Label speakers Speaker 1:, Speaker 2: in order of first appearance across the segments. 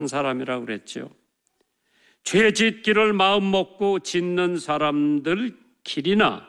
Speaker 1: 사람이라고 그랬죠. 죄 짓기를 마음 먹고 짓는 사람들 길이나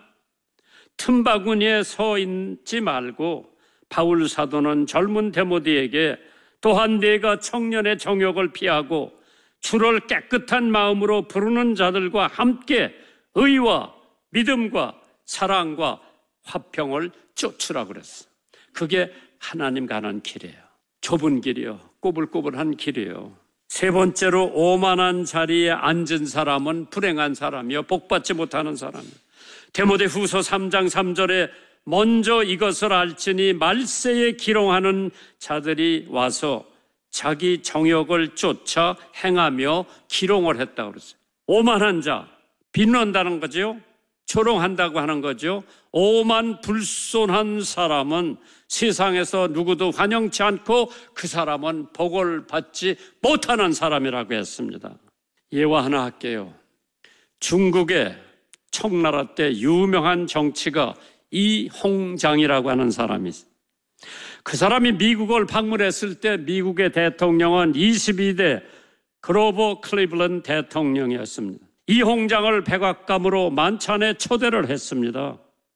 Speaker 1: 틈바구니에 서 있지 말고 바울 사도는 젊은 데모데에게 또한 네가 청년의 정욕을 피하고 주를 깨끗한 마음으로 부르는 자들과 함께 의와 믿음과 사랑과 화평을 쫓으라 그랬어. 그게 하나님 가는 길이에요. 좁은 길이요, 꼬불꼬불한 길이에요. 세 번째로 오만한 자리에 앉은 사람은 불행한 사람이요, 복받지 못하는 사람이요. 데모데후서 3장 3절에 먼저 이것을 알지니 말세에 기롱하는 자들이 와서 자기 정욕을 쫓아 행하며 기롱을 했다고 그랬어요. 오만한 자, 비난다는 거죠. 조롱한다고 하는 거죠. 오만 불손한 사람은 세상에서 누구도 환영치 않고 그 사람은 복을 받지 못하는 사람이라고 했습니다. 예화 하나 할게요. 중국의 청나라 때 유명한 정치가 이홍장이라고 하는 사람이 있어요. 그 사람이 미국을 방문했을 때 미국의 대통령은 22대 그로버 클리블랜드 대통령이었습니다. 이홍장을 백악관으로 만찬에 초대를 했습니다.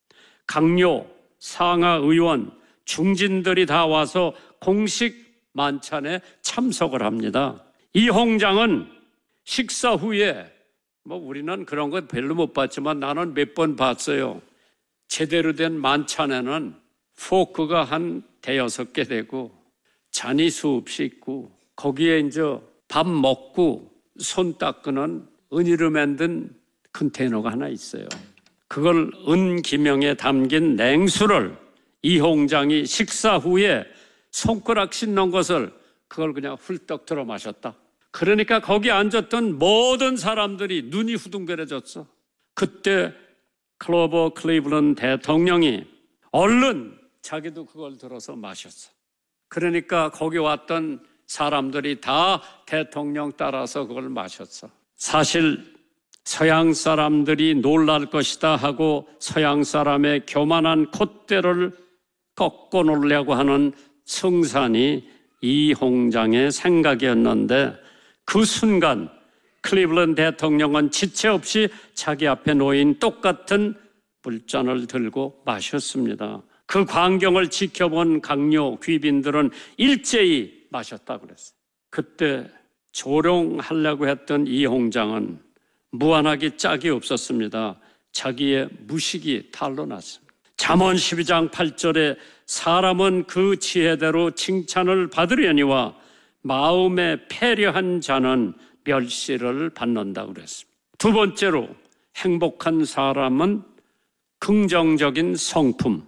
Speaker 1: 강요, 상하 의원, 중진들이 다 와서 공식 만찬에 참석을 합니다. 이홍장은 식사 후에 우리는 그런 거 별로 못 봤지만 나는 몇 번 봤어요. 제대로 된 만찬에는 포크가 한 대여섯 개 되고 잔이 수없이 있고 거기에 이제 밥 먹고 손 닦는 은으로 만든 컨테이너가 하나 있어요. 그걸 은기명에 담긴 냉수를 이홍장이 식사 후에 손가락 씻는 것을 그걸 그냥 훌떡 들어 마셨다. 그러니까 거기 앉았던 모든 사람들이 눈이 후둥그레졌어. 그때 클로버 클리블랜드 대통령이 얼른 자기도 그걸 들어서 마셨어. 그러니까 거기 왔던 사람들이 다 대통령 따라서 그걸 마셨어. 사실 서양 사람들이 놀랄 것이다 하고 서양 사람의 교만한 콧대를 꺾어 놓으려고 하는 승산이 이홍장의 생각이었는데 그 순간 클리블랜드 대통령은 지체 없이 자기 앞에 놓인 똑같은 물잔을 들고 마셨습니다. 그 광경을 지켜본 강요 귀빈들은 일제히 마셨다고 그랬어요. 그때 조롱하려고 했던 이홍장은 무한하게 짝이 없었습니다. 자기의 무식이 탄로났습니다. 잠언 12장 8절에 사람은 그 지혜대로 칭찬을 받으려니와 마음에 패려한 자는 멸시를 받는다고 그랬습니다. 두 번째로 행복한 사람은 긍정적인 성품.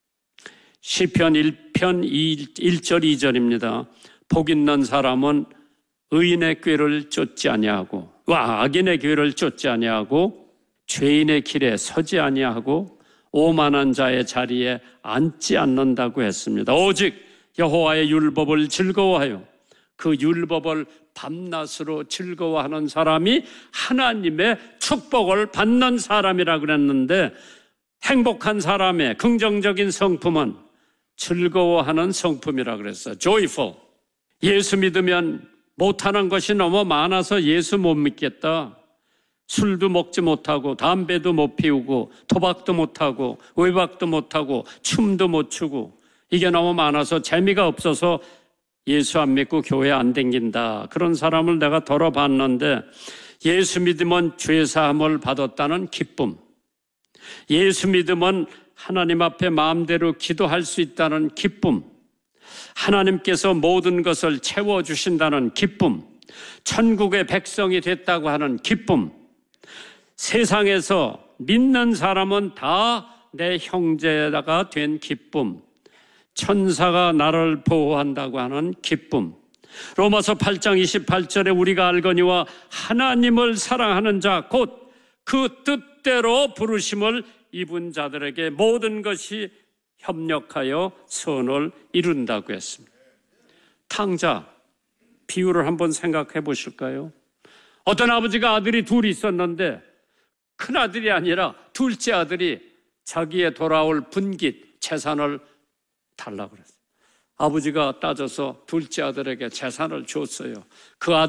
Speaker 1: 시편 1편 1절 2절입니다. 복 있는 사람은 의인의 꾀를 쫓지 아니하고 악인의 꾀를 쫓지 아니하고 죄인의 길에 서지 아니하고 오만한 자의 자리에 앉지 않는다고 했습니다. 오직 여호와의 율법을 즐거워하여 그 율법을 밤낮으로 즐거워하는 사람이 하나님의 축복을 받는 사람이라고 그랬는데 행복한 사람의 긍정적인 성품은 즐거워하는 성품이라고 그랬어요. joyful. 예수 믿으면 못하는 것이 너무 많아서 예수 못 믿겠다. 술도 먹지 못하고 담배도 못 피우고 도박도 못하고 외박도 못하고 춤도 못 추고 이게 너무 많아서 재미가 없어서 예수 안 믿고 교회 안 댕긴다. 그런 사람을 내가 덜어봤는데 예수 믿으면 죄사함을 받았다는 기쁨, 예수 믿으면 하나님 앞에 마음대로 기도할 수 있다는 기쁨, 하나님께서 모든 것을 채워주신다는 기쁨, 천국의 백성이 됐다고 하는 기쁨, 세상에서 믿는 사람은 다 내 형제가 된 기쁨, 천사가 나를 보호한다고 하는 기쁨. 로마서 8장 28절에 우리가 알거니와 하나님을 사랑하는 자 곧 그 뜻대로 부르심을 입은 자들에게 모든 것이 협력하여 선을 이룬다고 했습니다. 탕자 비유를 한번 생각해 보실까요? 어떤 아버지가 아들이 둘이 있었는데 큰 아들이 아니라 둘째 아들이 자기의 돌아올 분깃 재산을 달라고 그랬어요. 아버지가 따져서 둘째 아들에게 재산을 줬어요. 그 아들